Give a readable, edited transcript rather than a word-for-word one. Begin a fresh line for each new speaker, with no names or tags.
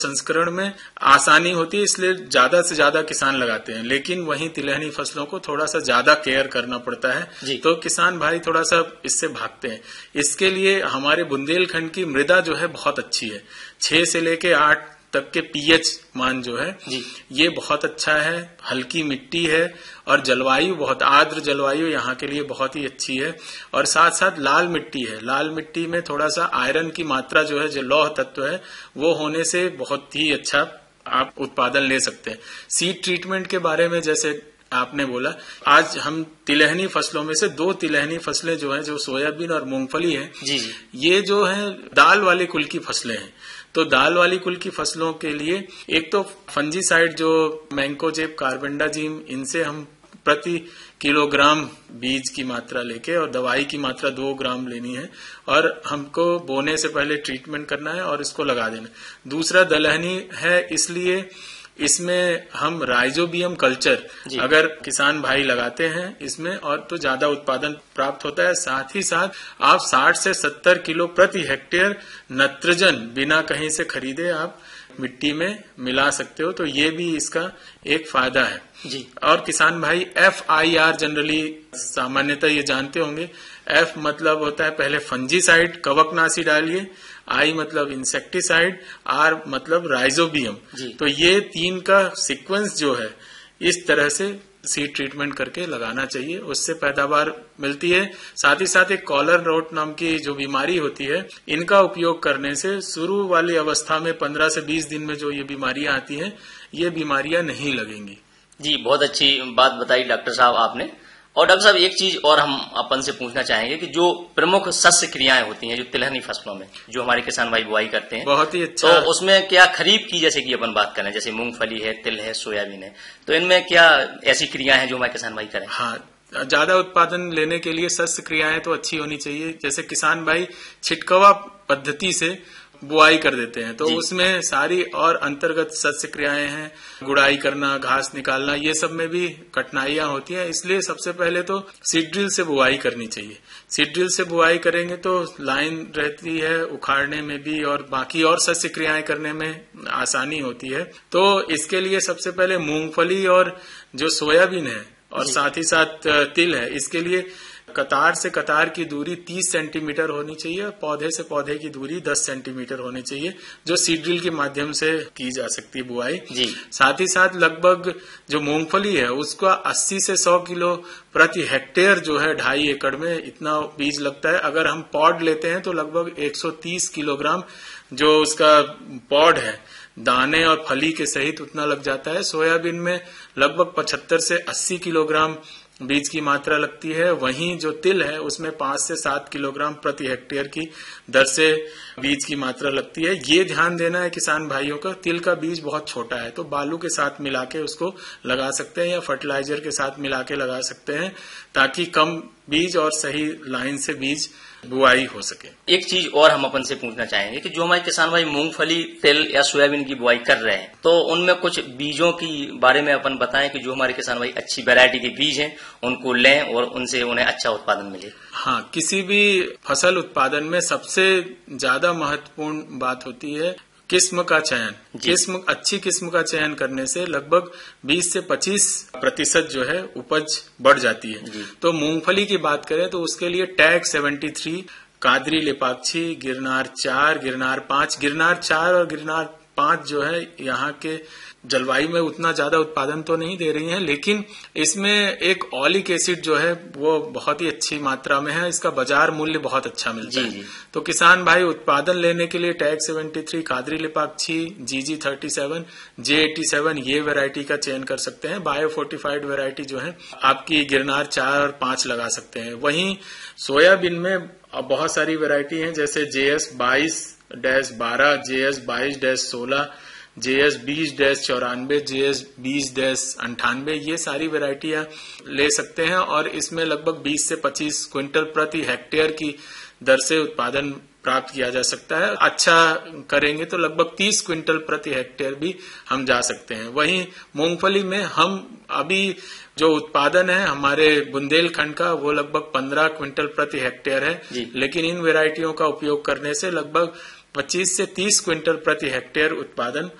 संस्करण में आसानी होती है, इसलिए ज्यादा से ज्यादा किसान लगाते हैं। लेकिन वहीं तिलहनी फसलों को थोड़ा सा ज्यादा केयर करना पड़ता है, तो किसान भाई थोड़ा सा इससे भागते हैं। इसके लिए हमारे बुंदेलखंड की मृदा जो है बहुत अच्छी है। 6 से लेके 8 तक के पीएच मान जो है ये बहुत अच्छा है, हल्की मिट्टी है और जलवायु बहुत आर्द्र जलवायु यहाँ के लिए बहुत ही अच्छी है। और साथ साथ लाल मिट्टी है। लाल मिट्टी में थोड़ा सा आयरन की मात्रा जो है, जो लौह तत्व है, वो होने से बहुत ही अच्छा आप उत्पादन ले सकते हैं। सीड ट्रीटमेंट के बारे में जैसे आपने बोला, आज हम तिलहनी फसलों में से 2 तिलहनी फसलें जो हैं, जो सोयाबीन और मूंगफली है, ये जो है दाल वाले कुल की फसलें हैं। तो दाल वाली कुल की फसलों के लिए एक तो फंजीसाइड जो मैंकोजेब, कार्बेंडाजिम, इनसे हम प्रति किलोग्राम बीज की मात्रा लेके और दवाई की मात्रा 2 ग्राम लेनी है और हमको बोने से पहले ट्रीटमेंट करना है और इसको लगा देना। दूसरा दलहनी है, इसलिए इसमें हम राइजोबियम कल्चर अगर किसान भाई लगाते हैं इसमें, और तो ज्यादा उत्पादन प्राप्त होता है। साथ ही साथ आप 60 से 70 किलो प्रति हेक्टेयर नत्रजन बिना कहीं से खरीदे आप मिट्टी में मिला सकते हो, तो ये भी इसका एक फायदा है जी। और किसान भाई FIR जनरली सामान्यतः ये जानते होंगे। F मतलब होता है पहले फंजीसाइड, कवकनाशी डालिए, I मतलब इंसेक्टिसाइड, R मतलब राइजोबियम। तो ये 3 का सीक्वेंस जो है, इस तरह से सीड ट्रीटमेंट करके लगाना चाहिए, उससे पैदावार मिलती है। साथ ही साथ एक कॉलर रोट नाम की जो बीमारी होती है, इनका उपयोग करने से शुरू वाली अवस्था में 15 से 20 दिन में जो ये बीमारियां आती हैं, ये बीमारियां नहीं लगेंगी।
जी, बहुत अच्छी बात बताई डॉक्टर साहब आपने। और डॉक्टर साहब एक चीज और हम अपन से पूछना चाहेंगे कि जो प्रमुख शस्य क्रियाएं होती हैं जो तिलहनी फसलों में जो हमारे किसान भाई बुआई करते हैं,
बहुत ही अच्छा।
तो उसमें क्या खरीफ की जैसे कि अपन बात करें, जैसे मूंगफली है, तिल है, सोयाबीन है, तो इनमें क्या ऐसी क्रियाएं हैं जो हमारे किसान भाई करें?
हाँ, ज्यादा उत्पादन लेने के लिए शस्य क्रियाएं तो अच्छी होनी चाहिए। जैसे किसान भाई छिटकवा पद्धति से बुआई कर देते हैं, तो उसमें सारी और अंतर्गत शस्य क्रियाएं हैं, गुड़ाई करना, घास निकालना, ये सब में भी कठिनाइयां होती हैं। इसलिए सबसे पहले तो सीड ड्रिल से बुआई करनी चाहिए। सीड ड्रिल से बुआई करेंगे तो लाइन रहती है उखाड़ने में भी और बाकी और शस्य क्रियाएं करने में आसानी होती है। तो इसके लिए सबसे पहले मूंगफली और जो सोयाबीन है और साथ ही साथ तिल है, इसके लिए कतार से कतार की दूरी 30 सेंटीमीटर होनी चाहिए, पौधे से पौधे की दूरी 10 सेंटीमीटर होनी चाहिए, जो सीड ड्रिल के माध्यम से की जा सकती है बुआई जी। साथ ही साथ लगभग जो मूंगफली है उसका 80 से 100 किलो प्रति हेक्टेयर जो है 2.5 एकड़ में इतना बीज लगता है। अगर हम पॉड लेते हैं तो लगभग 130 किलोग्राम जो उसका पॉड है दाने और फली के सहित उतना लग जाता है। सोयाबीन में लगभग 75 से 80 किलोग्राम बीज की मात्रा लगती है। वहीं जो तिल है उसमें 5 से 7 किलोग्राम प्रति हेक्टेयर की दर से बीज की मात्रा लगती है। ये ध्यान देना है किसान भाइयों का, तिल का बीज बहुत छोटा है तो बालू के साथ मिला के उसको लगा सकते हैं या फर्टिलाइजर के साथ मिला के लगा सकते हैं, ताकि कम बीज और सही लाइन से बीज बुआई हो सके।
एक चीज और हम अपन से पूछना चाहेंगे कि जो हमारे किसान भाई मूंगफली, तिल या सोयाबीन की बुआई कर रहे हैं, तो उनमें कुछ बीजों की बारे में अपन बताएं कि जो हमारे किसान भाई अच्छी वैरायटी के बीज हैं उनको लें और उनसे उन्हें अच्छा उत्पादन मिले।
हाँ, किसी भी फसल उत्पादन में सबसे ज्यादा महत्वपूर्ण बात होती है किस्म का चयन। अच्छी किस्म का चयन करने से लगभग 20 से 25% जो है उपज बढ़ जाती है। तो मूंगफली की बात करें तो उसके लिए टैग 73, कादरी लेपाक्षी, गिरनार 4, गिरनार 5, गिरनार 4 और गिरनार 5 जो है यहाँ के जलवायु में उतना ज्यादा उत्पादन तो नहीं दे रही हैं, लेकिन इसमें एक ऑलिक एसिड जो है वो बहुत ही अच्छी मात्रा में है, इसका बाजार मूल्य बहुत अच्छा मिलता है। तो किसान भाई उत्पादन लेने के लिए tag 73, Qadri Lepakshi, GG 37, J87 ये वैरायटी का चयन कर सकते हैं। बायो फोर्टिफाइड वैरायटी जो है आपकी गिरनार 4 और 5 लगा सकते हैं। वहीं सोयाबीन में बहुत सारी वैरायटी है, जैसे JS 22-12, JS 22-16, JS 20-94, JS 20-98, ये सारी वैरायटियां ले सकते हैं और इसमें लगभग 20 से 25 क्विंटल प्रति हेक्टेयर की दर से उत्पादन प्राप्त किया जा सकता है। अच्छा करेंगे तो लगभग 30 क्विंटल प्रति हेक्टेयर भी हम जा सकते हैं। वहीं मूंगफली में हम अभी जो उत्पादन है हमारे बुंदेलखंड का वो लगभग 15 क्विंटल प्रति हेक्टेयर है, लेकिन इन वैरायटियों का उपयोग करने से लगभग 25 से 30 क्विंटल प्रति हेक्टेयर उत्पादन